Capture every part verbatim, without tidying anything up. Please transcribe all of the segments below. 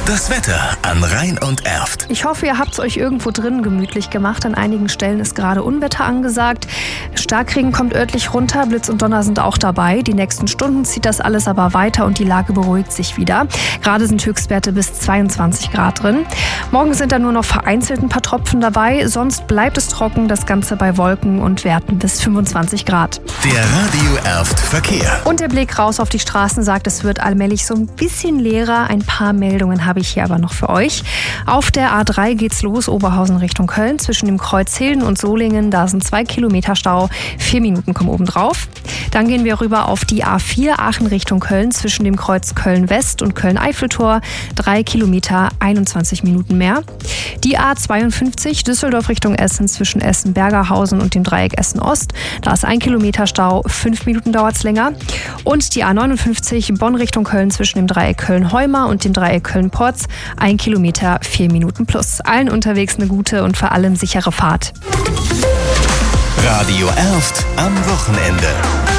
Das Wetter an Rhein und Erft. Ich hoffe, ihr habt es euch irgendwo drin gemütlich gemacht. An einigen Stellen ist gerade Unwetter angesagt. Starkregen kommt örtlich runter, Blitz und Donner sind auch dabei. Die nächsten Stunden zieht das alles aber weiter und die Lage beruhigt sich wieder. Gerade sind Höchstwerte bis zweiundzwanzig Grad drin. Morgen sind dann nur noch vereinzelt ein paar Tropfen dabei. Sonst bleibt es trocken, das Ganze bei Wolken und Werten bis fünfundzwanzig Grad. Der Radio Erft Verkehr. Und der Blick raus auf die Straßen sagt, es wird allmählich so ein bisschen leerer. Ein paar Meldungen habe ich hier aber noch für euch. Auf der A drei geht's los, Oberhausen Richtung Köln. Zwischen dem Kreuz Hilden und Solingen, da sind zwei Kilometer Stau. Vier Minuten kommen oben drauf. Dann gehen wir rüber auf die A vier Aachen Richtung Köln. Zwischen dem Kreuz Köln West und Köln Eiffeltor. Drei Kilometer, einundzwanzig Minuten mehr. Die A zweiundfünfzig Düsseldorf Richtung Essen zwischen Essen-Bergerhausen und dem Dreieck Essen-Ost. Da ist ein Kilometer Stau, fünf Minuten dauert's länger. Und die A neunundfünfzig Bonn Richtung Köln zwischen dem Dreieck Köln-Heuma und dem Dreieck Köln-Porz. Ein Kilometer, vier Minuten plus. Allen unterwegs eine gute und vor allem sichere Fahrt. Radio Erft am Wochenende.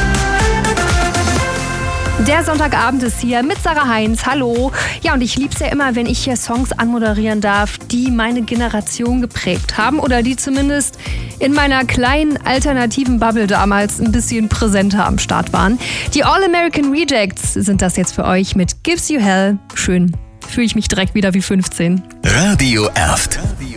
Der Sonntagabend ist hier mit Sarah Heinz. Hallo. Ja, und ich lieb's ja immer, wenn ich hier Songs anmoderieren darf, die meine Generation geprägt haben oder die zumindest in meiner kleinen alternativen Bubble damals ein bisschen präsenter am Start waren. Die All-American Rejects sind das jetzt für euch mit Gives You Hell. Schön. Fühle ich mich direkt wieder wie fünfzehn. Radio Erft.